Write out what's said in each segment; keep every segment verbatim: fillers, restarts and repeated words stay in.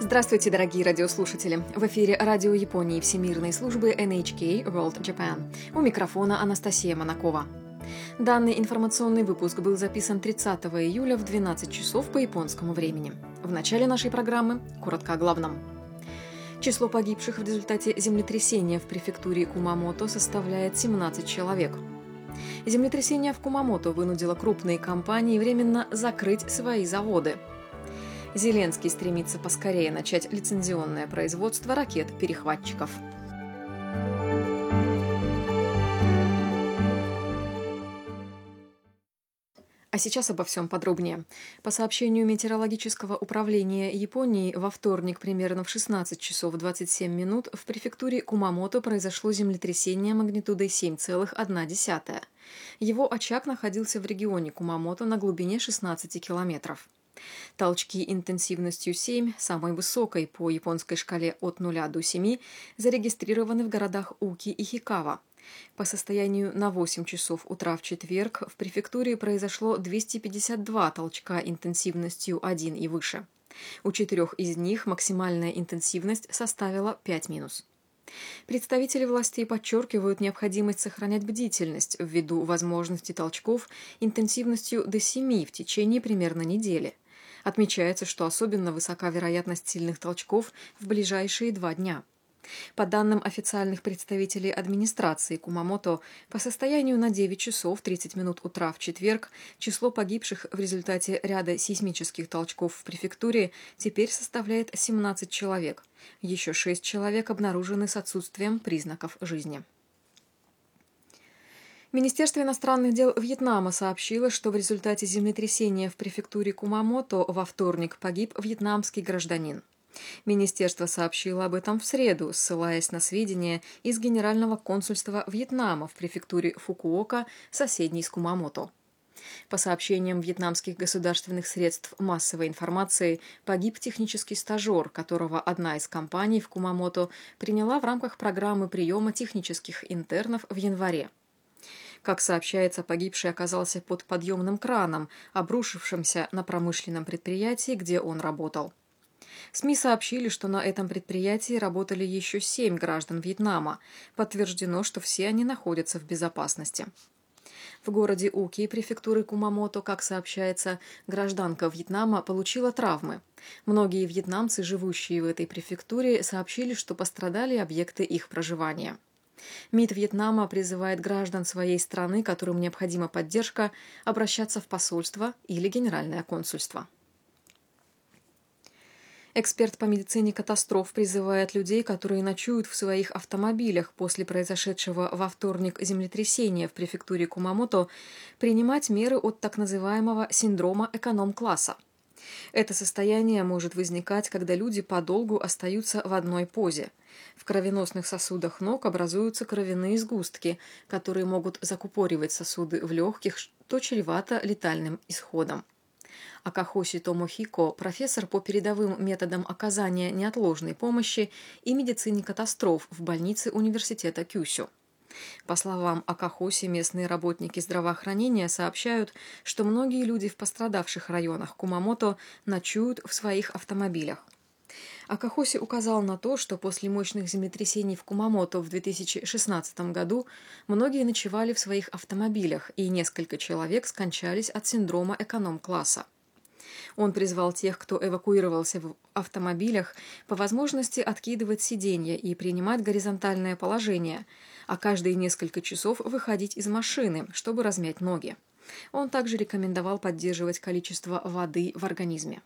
Здравствуйте, дорогие радиослушатели! В эфире радио Японии Всемирной службы эн эйч кей World Japan. У микрофона Анастасия Монакова. Данный информационный выпуск был записан тридцатого июля в двенадцать часов по японскому времени. В начале нашей программы коротко о главном. Число погибших в результате землетрясения в префектуре Кумамото составляет семнадцать человек. Землетрясение в Кумамото вынудило крупные компании временно закрыть свои заводы. Зеленский стремится поскорее начать лицензионное производство ракет-перехватчиков. А сейчас обо всем подробнее. По сообщению Метеорологического управления Японии, во вторник примерно в шестнадцать часов двадцать семь минут в префектуре Кумамото произошло землетрясение магнитудой семь целых одна десятая. Его очаг находился в регионе Кумамото на глубине шестнадцати километров. Толчки интенсивностью семь, самой высокой по японской шкале от нуля до семи, зарегистрированы в городах Уки и Хикава. По состоянию на восемь часов утра в четверг в префектуре произошло двести пятьдесят два толчка интенсивностью один и выше. У четырех из них максимальная интенсивность составила пять минус. Представители властей подчеркивают необходимость сохранять бдительность ввиду возможности толчков интенсивностью до семи в течение примерно недели. Отмечается, что особенно высока вероятность сильных толчков в ближайшие два дня. По данным официальных представителей администрации Кумамото, по состоянию на девять часов тридцать минут утра в четверг число погибших в результате ряда сейсмических толчков в префектуре теперь составляет семнадцать человек. Еще шесть человек обнаружены с отсутствием признаков жизни. Министерство иностранных дел Вьетнама сообщило, что в результате землетрясения в префектуре Кумамото во вторник погиб вьетнамский гражданин. Министерство сообщило об этом в среду, ссылаясь на сведения из Генерального консульства Вьетнама в префектуре Фукуока, соседней с Кумамото. По сообщениям вьетнамских государственных средств массовой информации, погиб технический стажер, которого одна из компаний в Кумамото приняла в рамках программы приема технических интернов в январе. Как сообщается, погибший оказался под подъемным краном, обрушившимся на промышленном предприятии, где он работал. СМИ сообщили, что на этом предприятии работали еще семь граждан Вьетнама. Подтверждено, что все они находятся в безопасности. В городе Уки, префектуры Кумамото, как сообщается, гражданка Вьетнама получила травмы. Многие вьетнамцы, живущие в этой префектуре, сообщили, что пострадали объекты их проживания. МИД Вьетнама призывает граждан своей страны, которым необходима поддержка, обращаться в посольство или Генеральное консульство. Эксперт по медицине катастроф призывает людей, которые ночуют в своих автомобилях после произошедшего во вторник землетрясения в префектуре Кумамото, принимать меры от так называемого синдрома эконом-класса. Это состояние может возникать, когда люди подолгу остаются в одной позе. В кровеносных сосудах ног образуются кровяные сгустки, которые могут закупоривать сосуды в легких, что чревато летальным исходом. Акахоси Томохико, профессор по передовым методам оказания неотложной помощи и медицине катастроф в больнице университета Кюсю. По словам Акахоси, местные работники здравоохранения сообщают, что многие люди в пострадавших районах Кумамото ночуют в своих автомобилях. Акахоси указал на то, что после мощных землетрясений в Кумамото в две тысячи шестнадцатом году многие ночевали в своих автомобилях, и несколько человек скончались от синдрома эконом-класса. Он призвал тех, кто эвакуировался в автомобилях, по возможности откидывать сиденья и принимать горизонтальное положение, а каждые несколько часов выходить из машины, чтобы размять ноги. Он также рекомендовал поддерживать количество воды в организме.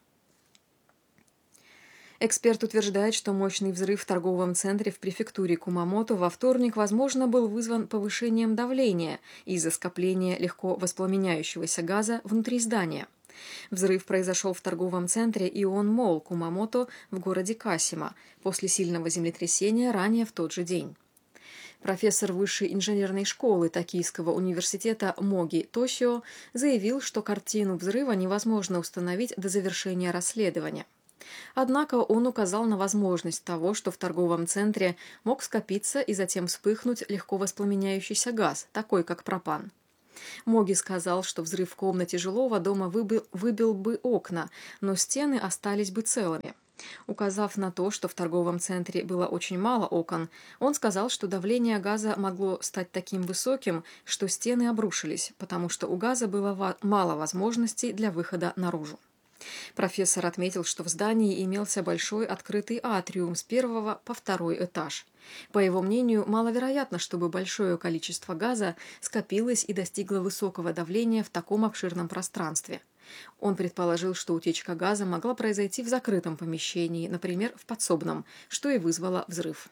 Эксперт утверждает, что мощный взрыв в торговом центре в префектуре Кумамото во вторник, возможно, был вызван повышением давления из-за скопления легко воспламеняющегося газа внутри здания. Взрыв произошел в торговом центре Ион Молл Кумамото в городе Касима после сильного землетрясения ранее в тот же день. Профессор высшей инженерной школы Токийского университета Моги Тосио заявил, что картину взрыва невозможно установить до завершения расследования. Однако он указал на возможность того, что в торговом центре мог скопиться и затем вспыхнуть легко воспламеняющийся газ, такой как пропан. Моги сказал, что взрыв в комнате жилого дома выбил, выбил бы окна, но стены остались бы целыми. Указав на то, что в торговом центре было очень мало окон, он сказал, что давление газа могло стать таким высоким, что стены обрушились, потому что у газа было мало возможностей для выхода наружу. Профессор отметил, что в здании имелся большой открытый атриум с первого по второй этаж. По его мнению, маловероятно, чтобы большое количество газа скопилось и достигло высокого давления в таком обширном пространстве. Он предположил, что утечка газа могла произойти в закрытом помещении, например, в подсобном, что и вызвало взрыв.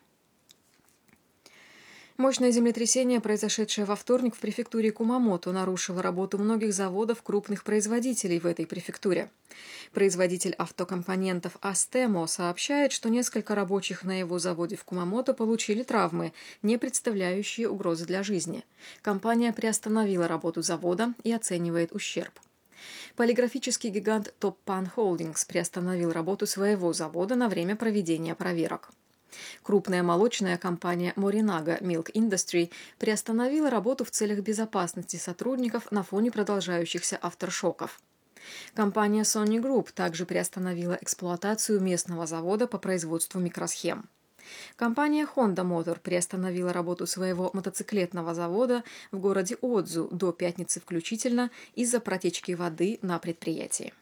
Мощное землетрясение, произошедшее во вторник в префектуре Кумамото, нарушило работу многих заводов крупных производителей в этой префектуре. Производитель автокомпонентов Astemo сообщает, что несколько рабочих на его заводе в Кумамото получили травмы, не представляющие угрозы для жизни. Компания приостановила работу завода и оценивает ущерб. Полиграфический гигант Toppan Holdings приостановил работу своего завода на время проведения проверок. Крупная молочная компания Morinaga Milk Industry приостановила работу в целях безопасности сотрудников на фоне продолжающихся авторшоков. Компания Sony Group также приостановила эксплуатацию местного завода по производству микросхем. Компания Honda Motor приостановила работу своего мотоциклетного завода в городе Одзу до пятницы включительно из-за протечки воды на предприятии.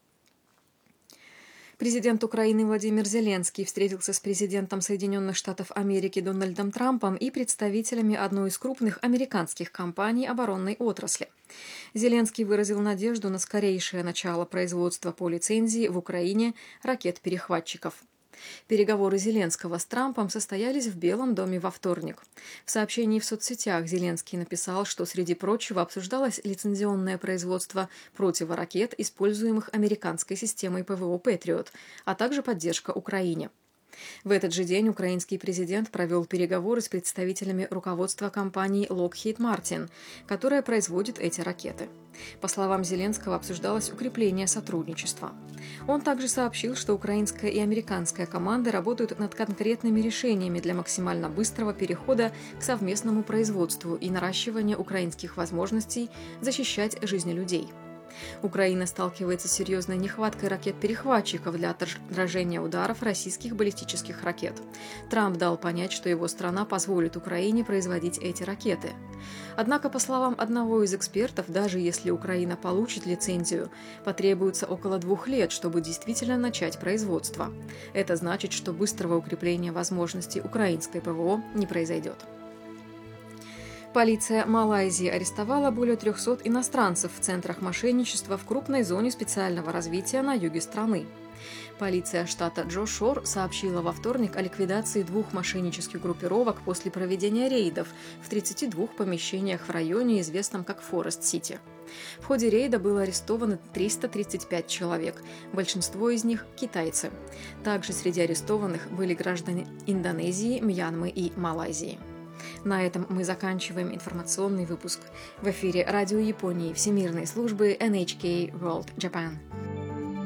Президент Украины Владимир Зеленский встретился с президентом Соединенных Штатов Америки Дональдом Трампом и представителями одной из крупных американских компаний оборонной отрасли. Зеленский выразил надежду на скорейшее начало производства по лицензии в Украине ракет-перехватчиков. Переговоры Зеленского с Трампом состоялись в Белом доме во вторник. В сообщении в соцсетях Зеленский написал, что среди прочего обсуждалось лицензионное производство противоракет, используемых американской системой ПВО «Патриот», а также поддержка Украине. В этот же день украинский президент провел переговоры с представителями руководства компании Lockheed Martin, которая производит эти ракеты. По словам Зеленского, обсуждалось укрепление сотрудничества. Он также сообщил, что украинская и американская команды работают над конкретными решениями для максимально быстрого перехода к совместному производству и наращивания украинских возможностей защищать жизни людей. Украина сталкивается с серьезной нехваткой ракет-перехватчиков для отражения ударов российских баллистических ракет. Трамп дал понять, что его страна позволит Украине производить эти ракеты. Однако, по словам одного из экспертов, даже если Украина получит лицензию, потребуется около двух лет, чтобы действительно начать производство. Это значит, что быстрого укрепления возможностей украинской ПВО не произойдет. Полиция Малайзии арестовала более трехсот иностранцев в центрах мошенничества в крупной зоне специального развития на юге страны. Полиция штата Джошор сообщила во вторник о ликвидации двух мошеннических группировок после проведения рейдов в тридцати двух помещениях в районе, известном как Форест-Сити. В ходе рейда было арестовано триста тридцать пять человек, большинство из них – китайцы. Также среди арестованных были граждане Индонезии, Мьянмы и Малайзии. На этом мы заканчиваем информационный выпуск. В эфире Радио Японии Всемирной службы эн эйч кей World Japan.